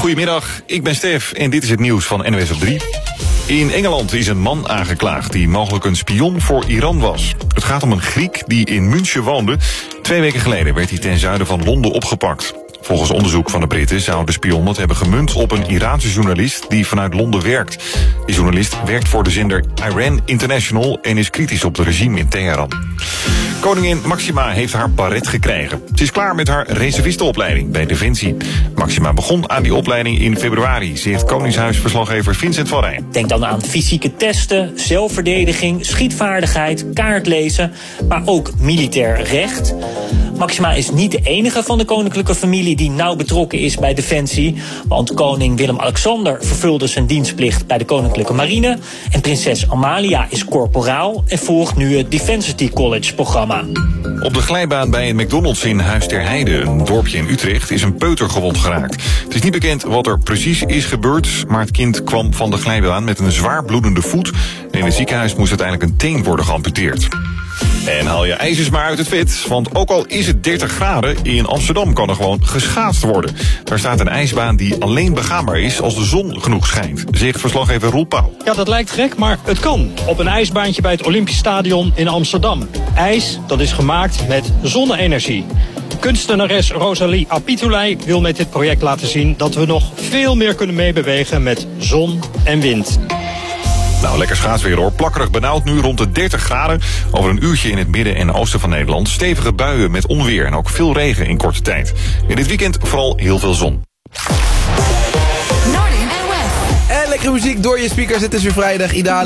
Goedemiddag, ik ben Stef en dit is het nieuws van NOS op 3. In Engeland is een man aangeklaagd die mogelijk een spion voor Iran was. Het gaat om een Griek die in München woonde. 2 weken geleden werd hij ten zuiden van Londen opgepakt. Volgens onderzoek van de Britten zou de spion het hebben gemunt op een Iraanse journalist die vanuit Londen werkt. Die journalist werkt voor de zender Iran International en is kritisch op het regime in Teheran. Koningin Máxima heeft haar baret gekregen. Ze is klaar met haar reservistenopleiding bij Defensie. Máxima begon aan die opleiding in februari, zegt Koningshuisverslaggever Vincent van Rijn. Denk dan aan fysieke testen, zelfverdediging, schietvaardigheid, kaartlezen, maar ook militair recht. Máxima is niet de enige van de koninklijke familie die nauw betrokken is bij Defensie. Want koning Willem-Alexander vervulde zijn dienstplicht bij de Koninklijke Marine. En prinses Amalia is korporaal en volgt nu het Defensity College programma. Op de glijbaan bij een McDonald's in Huis ter Heide, een dorpje in Utrecht, is een peuter gewond geraakt. Het is niet bekend wat er precies is gebeurd, maar het kind kwam van de glijbaan met een zwaar bloedende voet. En in het ziekenhuis moest uiteindelijk een teen worden geamputeerd. En haal je ijzers maar uit het vet, want ook al is het 30 graden, in Amsterdam kan er gewoon geschaatst worden. Daar staat een ijsbaan die alleen begaanbaar is als de zon genoeg schijnt, zegt verslaggever Roel Pauw. Ja, dat lijkt gek, maar het kan. Op een ijsbaantje bij het Olympisch Stadion in Amsterdam. IJs, dat is gemaakt met zonne-energie. Kunstenares Rosalie Apitulei wil met dit project laten zien dat we nog veel meer kunnen meebewegen met zon en wind. Nou, lekker schaatsweer hoor. Plakkerig benauwd nu rond de 30 graden. Over een uurtje in het midden en oosten van Nederland. Stevige buien met onweer en ook veel regen in korte tijd. In dit weekend vooral heel veel zon. En lekkere muziek door je speakers. Het is weer vrijdag. Ideaal